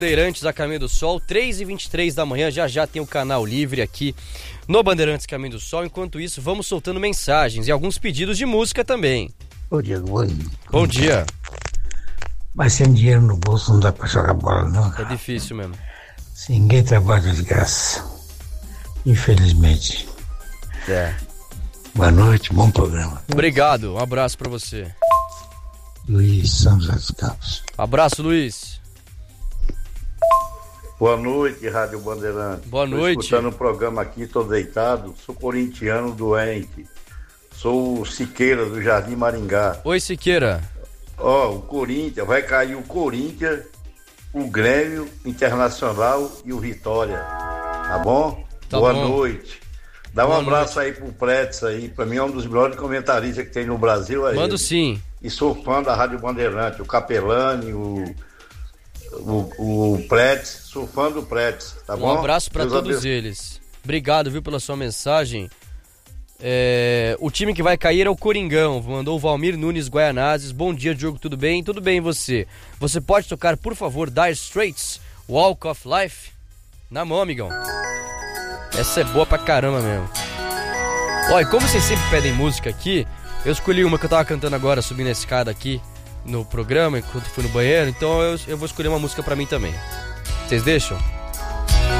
Bandeirantes a Caminho do Sol, 3h23 da manhã, já tem o canal livre aqui no Bandeirantes Caminho do Sol. Enquanto isso, vamos soltando mensagens e alguns pedidos de música também. Ô Diego, bom dia. Mas sem dinheiro no bolso não dá pra jogar bola não, cara. É difícil mesmo. Se ninguém trabalha de graça, infelizmente. Boa noite, bom programa. Obrigado, um abraço pra você. Luiz, São José dos Campos. Abraço, Luiz. Boa noite, Rádio Bandeirante. Boa noite. Tô escutando o programa aqui, tô deitado, sou corintiano doente. Sou o Siqueira do Jardim Maringá. Oi, Siqueira. O Corinthians, vai cair o Corinthians, o Grêmio, Internacional e o Vitória. Tá bom? Boa noite. Dá um abraço aí pro Pretz aí, pra mim é um dos melhores comentaristas que tem no Brasil. Mando sim. E sou fã da Rádio Bandeirante, o Capelani, o Pretz, sou fã do Pretz, tá bom? Um abraço pra todos eles. Obrigado, viu, pela sua mensagem. O time que vai cair é o Coringão, mandou o Valmir Nunes Guaianazes. Bom dia, Diogo, tudo bem? Tudo bem, e você? Você pode tocar, por favor, Dire Straits, Walk of Life? Na mão, amigão. Essa é boa pra caramba mesmo. Olha, como vocês sempre pedem música aqui, eu escolhi uma que eu tava cantando agora, subindo a escada aqui no programa, enquanto fui no banheiro, então eu vou escolher uma música pra mim também. Vocês deixam?